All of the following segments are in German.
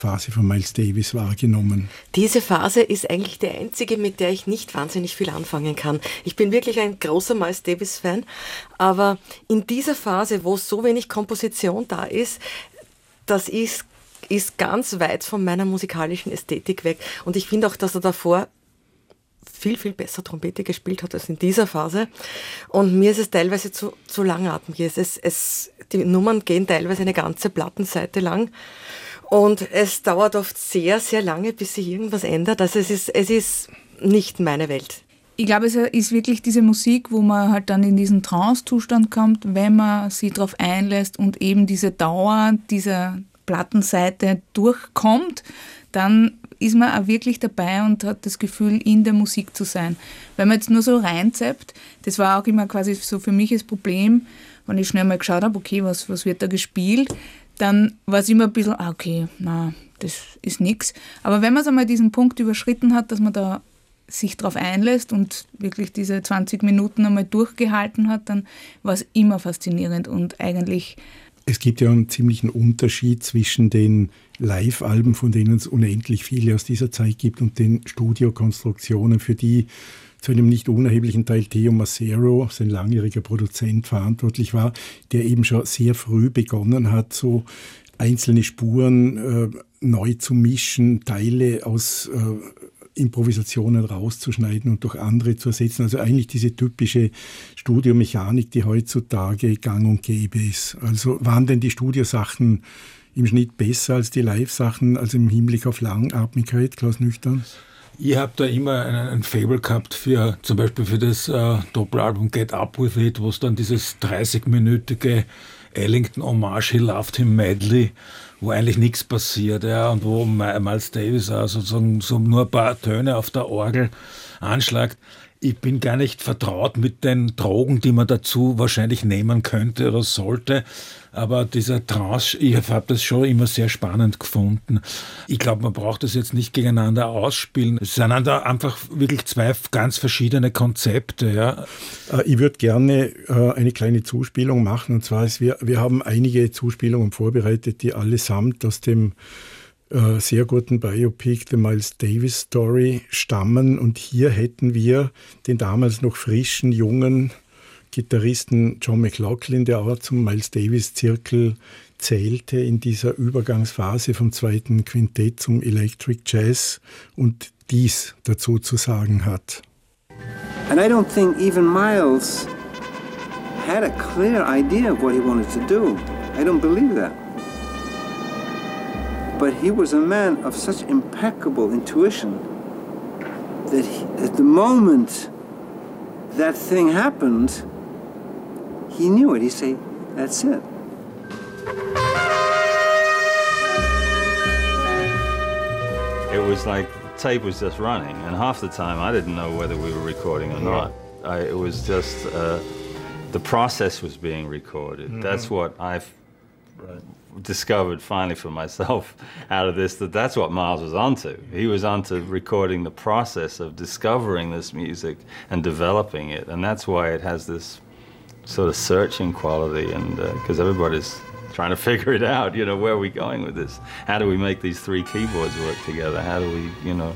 Phase von Miles Davis wahrgenommen? Diese Phase ist eigentlich die einzige, mit der ich nicht wahnsinnig viel anfangen kann. Ich bin wirklich ein großer Miles Davis-Fan, aber in dieser Phase, wo so wenig Komposition da ist, das ist ganz weit von meiner musikalischen Ästhetik weg. Und ich finde auch, dass er davor viel, viel besser Trompete gespielt hat als in dieser Phase. Und mir ist es teilweise zu langatmig. Die Nummern gehen teilweise eine ganze Plattenseite lang. Und es dauert oft sehr, sehr lange, bis sich irgendwas ändert. Also es ist nicht meine Welt. Ich glaube, es ist wirklich diese Musik, wo man halt dann in diesen Trance-Zustand kommt, wenn man sich darauf einlässt und eben diese Dauer dieser Plattenseite durchkommt, dann ist man auch wirklich dabei und hat das Gefühl, in der Musik zu sein. Wenn man jetzt nur so reinzappt, das war auch immer quasi so für mich das Problem, wenn ich schnell mal geschaut habe, okay, was wird da gespielt, dann war es immer ein bisschen, okay, na, das ist nichts. Aber wenn man so mal diesen Punkt überschritten hat, dass man da sich darauf einlässt und wirklich diese 20 Minuten einmal durchgehalten hat, dann war es immer faszinierend und eigentlich... Es gibt ja einen ziemlichen Unterschied zwischen den Live-Alben, von denen es unendlich viele aus dieser Zeit gibt, und den Studiokonstruktionen, für die zu einem nicht unerheblichen Teil Theo Macero, sein langjähriger Produzent, verantwortlich war, der eben schon sehr früh begonnen hat, so einzelne Spuren neu zu mischen, Teile aus Improvisationen rauszuschneiden und durch andere zu ersetzen. Also eigentlich diese typische Studiomechanik, die heutzutage gang und gäbe ist. Also waren denn die Studiosachen im Schnitt besser als die Live-Sachen, also im Hinblick auf Langatmigkeit, Klaus Nüchtern? Ich habe da immer ein Faible gehabt für zum Beispiel für das Doppelalbum Get Up With It, wo es dann dieses 30-minütige Ellington-Hommage, He Loved Him Madly, wo eigentlich nichts passiert, ja, und wo Miles Davis auch sozusagen so nur ein paar Töne auf der Orgel anschlagt. Ich bin gar nicht vertraut mit den Drogen, die man dazu wahrscheinlich nehmen könnte oder sollte, aber dieser Trance, ich habe das schon immer sehr spannend gefunden. Ich glaube, man braucht das jetzt nicht gegeneinander ausspielen. Es sind einfach wirklich zwei ganz verschiedene Konzepte. Ja. Ich würde gerne eine kleine Zuspielung machen, und zwar wir haben einige Zuspielungen vorbereitet, die allesamt aus dem sehr guten Biopic The Miles Davis Story stammen, und hier hätten wir den damals noch frischen, jungen Gitarristen John McLaughlin, der auch zum Miles Davis Zirkel zählte in dieser Übergangsphase vom zweiten Quintett zum Electric Jazz, und dies dazu zu sagen hat. And I don't think even Miles had a clear idea of what he wanted to do. I don't believe that. But he was a man of such impeccable intuition that at the moment that thing happened, he knew it. He said, that's it. It was like the tape was just running, and half the time I didn't know whether we were recording or not. It was just the process was being recorded. Mm-hmm. That's what I've discovered finally for myself out of this, that's what Miles was onto. He was onto recording the process of discovering this music and developing it, and that's why it has this sort of searching quality, and because everybody's trying to figure it out, you know, where are we going with this? How do we make these three keyboards work together? How do we, you know...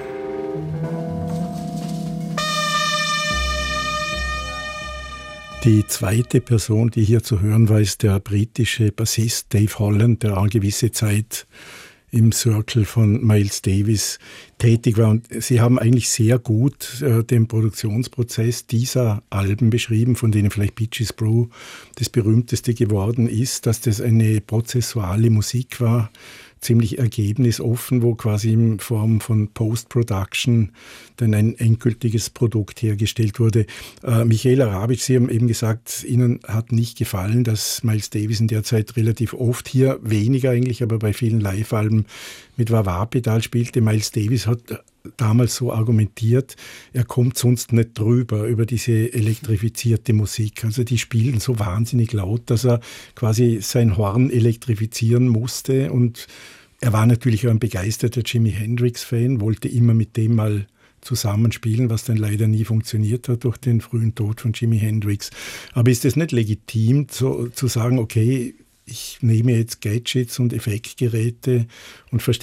Die zweite Person, die hier zu hören war, ist der britische Bassist Dave Holland, der eine gewisse Zeit im Circle von Miles Davis tätig war. Und Sie haben eigentlich sehr gut den Produktionsprozess dieser Alben beschrieben, von denen vielleicht Peaches Brew das berühmteste geworden ist, dass das eine prozessuale Musik war, ziemlich ergebnisoffen, wo quasi in Form von Post-Production dann ein endgültiges Produkt hergestellt wurde. Michael Arabitsch, Sie haben eben gesagt, Ihnen hat nicht gefallen, dass Miles Davis in der Zeit relativ oft, hier weniger eigentlich, aber bei vielen Live-Alben mit Wah-Wah-Pedal spielte. Miles Davis hat damals so argumentiert, er kommt sonst nicht drüber über diese elektrifizierte Musik. Also die spielen so wahnsinnig laut, dass er quasi sein Horn elektrifizieren musste, und er war natürlich auch ein begeisterter Jimi Hendrix-Fan, wollte immer mit dem mal zusammenspielen, was dann leider nie funktioniert hat durch den frühen Tod von Jimi Hendrix. Aber ist es nicht legitim zu sagen, okay, ich nehme jetzt Gadgets und Effektgeräte und